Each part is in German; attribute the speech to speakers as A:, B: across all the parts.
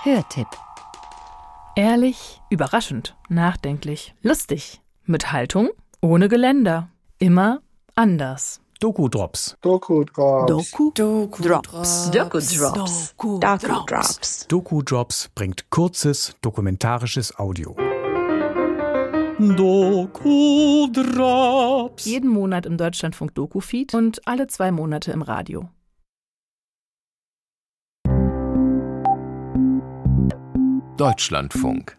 A: Hörtipp. Ehrlich, überraschend, nachdenklich, lustig, mit Haltung, ohne Geländer, immer anders.
B: Doku-Drops. Doku-Drops bringt kurzes, dokumentarisches Audio. Doku-Drops.
A: Jeden Monat im Deutschlandfunk Doku-Feed und alle 2 Monate im Radio.
C: Deutschlandfunk.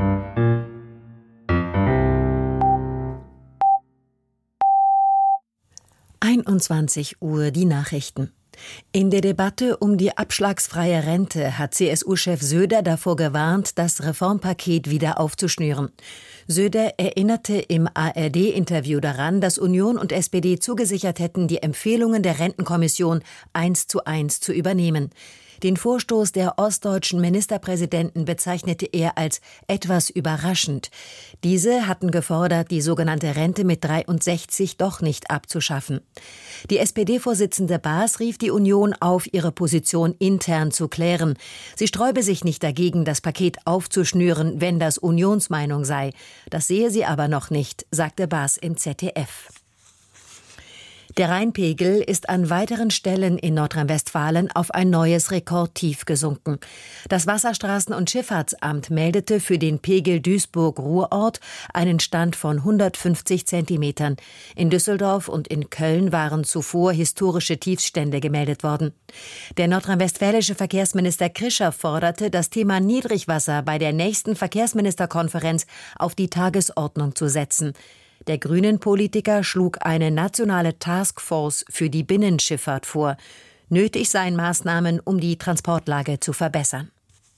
D: Uhr die Nachrichten. In der Debatte um die abschlagsfreie Rente hat CSU-Chef Söder davor gewarnt, das Reformpaket wieder aufzuschnüren. Söder erinnerte im ARD-Interview daran, dass Union und SPD zugesichert hätten, die Empfehlungen der Rentenkommission 1:1 zu übernehmen. Den Vorstoß der ostdeutschen Ministerpräsidenten bezeichnete er als etwas überraschend. Diese hatten gefordert, die sogenannte Rente mit 63 doch nicht abzuschaffen. Die SPD-Vorsitzende Baas rief die Union auf, ihre Position intern zu klären. Sie sträube sich nicht dagegen, das Paket aufzuschnüren, wenn das Unionsmeinung sei. Das sehe sie aber noch nicht, sagte Baas im ZDF. Der Rheinpegel ist an weiteren Stellen in Nordrhein-Westfalen auf ein neues Rekordtief gesunken. Das Wasserstraßen- und Schifffahrtsamt meldete für den Pegel Duisburg-Ruhrort einen Stand von 150 Zentimetern. In Düsseldorf und in Köln waren zuvor historische Tiefstände gemeldet worden. Der nordrhein-westfälische Verkehrsminister Krischer forderte, das Thema Niedrigwasser bei der nächsten Verkehrsministerkonferenz auf die Tagesordnung zu setzen. Der Grünen-Politiker schlug eine nationale Taskforce für die Binnenschifffahrt vor. Nötig seien Maßnahmen, um die Transportlage zu verbessern.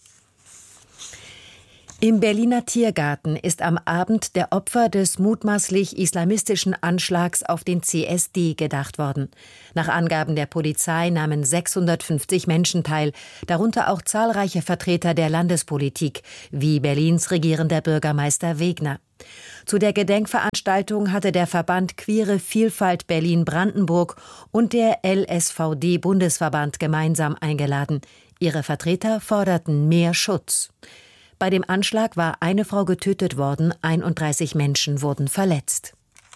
D: Im Berliner Tiergarten ist am Abend der Opfer des mutmaßlich islamistischen Anschlags auf den CSD gedacht worden. Nach Angaben der Polizei nahmen 650 Menschen teil, darunter auch zahlreiche Vertreter der Landespolitik, wie Berlins regierender Bürgermeister Wegner. Zu der Gedenkveranstaltung hatte der Verband Queere Vielfalt Berlin-Brandenburg und der LSVD-Bundesverband gemeinsam eingeladen. Ihre Vertreter forderten mehr Schutz. Bei dem Anschlag war eine Frau getötet worden, 31 Menschen wurden verletzt.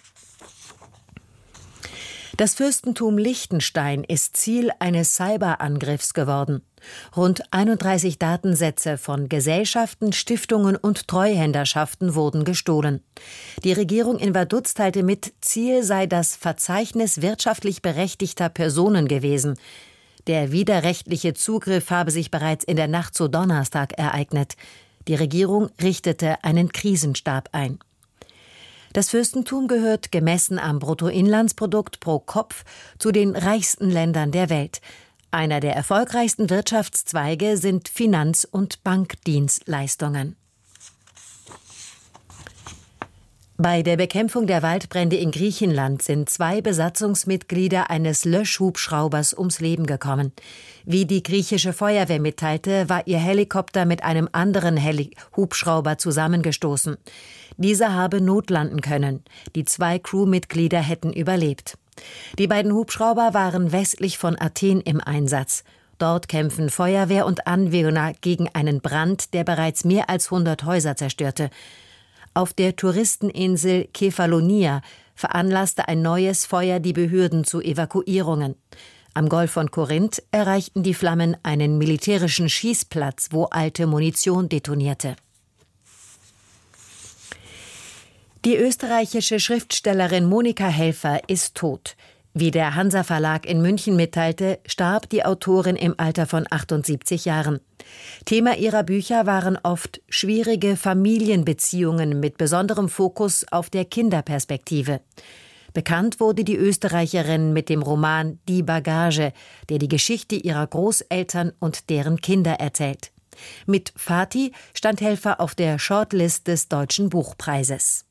D: Das Fürstentum Liechtenstein ist Ziel eines Cyberangriffs geworden. Rund 31 Datensätze von Gesellschaften, Stiftungen und Treuhänderschaften wurden gestohlen. Die Regierung in Vaduz teilte mit, Ziel sei das Verzeichnis wirtschaftlich berechtigter Personen gewesen. Der widerrechtliche Zugriff habe sich bereits in der Nacht zu Donnerstag ereignet. Die Regierung richtete einen Krisenstab ein. Das Fürstentum gehört, gemessen am Bruttoinlandsprodukt pro Kopf, zu den reichsten Ländern der Welt. Einer der erfolgreichsten Wirtschaftszweige sind Finanz- und Bankdienstleistungen. Bei der Bekämpfung der Waldbrände in Griechenland sind 2 Besatzungsmitglieder eines Löschhubschraubers ums Leben gekommen. Wie die griechische Feuerwehr mitteilte, war ihr Helikopter mit einem anderen Hubschrauber zusammengestoßen. Dieser habe notlanden können. Die 2 Crewmitglieder hätten überlebt. Die beiden Hubschrauber waren westlich von Athen im Einsatz. Dort kämpfen Feuerwehr und Anwohner gegen einen Brand, der bereits mehr als 100 Häuser zerstörte. Auf der Touristeninsel Kefalonia veranlasste ein neues Feuer die Behörden zu Evakuierungen. Am Golf von Korinth erreichten die Flammen einen militärischen Schießplatz, wo alte Munition detonierte. Die österreichische Schriftstellerin Monika Helfer ist tot. Wie der Hansa Verlag in München mitteilte, starb die Autorin im Alter von 78 Jahren. Thema ihrer Bücher waren oft schwierige Familienbeziehungen mit besonderem Fokus auf der Kinderperspektive. Bekannt wurde die Österreicherin mit dem Roman Die Bagage, der die Geschichte ihrer Großeltern und deren Kinder erzählt. Mit Fatih stand Helfer auf der Shortlist des Deutschen Buchpreises.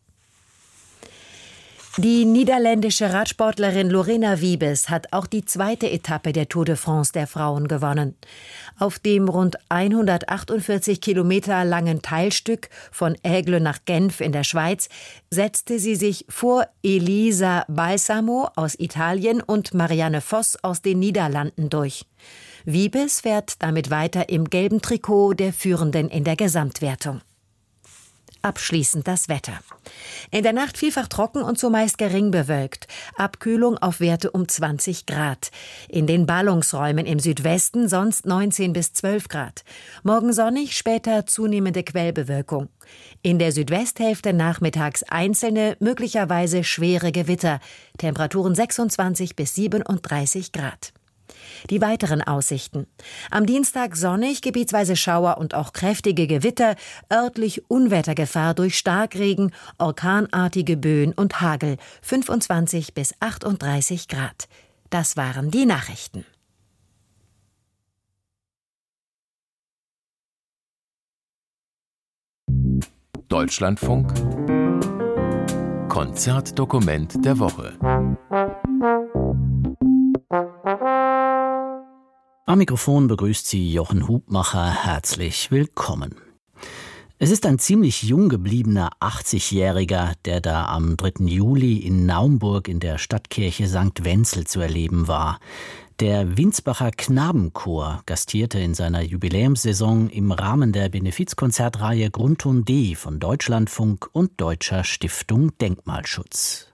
D: Die niederländische Radsportlerin Lorena Wiebes hat auch die 2. Etappe der Tour de France der Frauen gewonnen. Auf dem rund 148 Kilometer langen Teilstück von Aigle nach Genf in der Schweiz setzte sie sich vor Elisa Balsamo aus Italien und Marianne Vos aus den Niederlanden durch. Wiebes fährt damit weiter im gelben Trikot der Führenden in der Gesamtwertung. Abschließend das Wetter. In der Nacht vielfach trocken und zumeist gering bewölkt. Abkühlung auf Werte um 20 Grad. In den Ballungsräumen im Südwesten sonst 19 bis 12 Grad. Morgen sonnig, später zunehmende Quellbewölkung. In der Südwesthälfte nachmittags einzelne, möglicherweise schwere Gewitter. Temperaturen 26 bis 37 Grad. Die weiteren Aussichten. Am Dienstag sonnig, gebietsweise Schauer und auch kräftige Gewitter, örtlich Unwettergefahr durch Starkregen, orkanartige Böen und Hagel, 25 bis 38 Grad. Das waren die Nachrichten.
C: Deutschlandfunk Konzertdokument der Woche.
E: Am Mikrofon begrüßt Sie Jochen Hubmacher. Herzlich willkommen. Es ist ein ziemlich jung gebliebener 80-Jähriger, der da am 3. Juli in Naumburg in der Stadtkirche St. Wenzel zu erleben war. Der Winsbacher Knabenchor gastierte in seiner Jubiläumssaison im Rahmen der Benefizkonzertreihe Grundton D von Deutschlandfunk und Deutscher Stiftung Denkmalschutz.